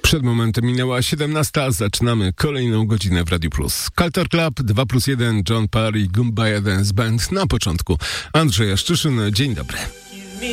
Przed momentem minęła 17. Zaczynamy kolejną godzinę w Radiu Plus. Culture Club 2+1, John Parr i Kumbaya Dance Band. Na początku Andrzej Jaszczyszyn. Dzień dobry.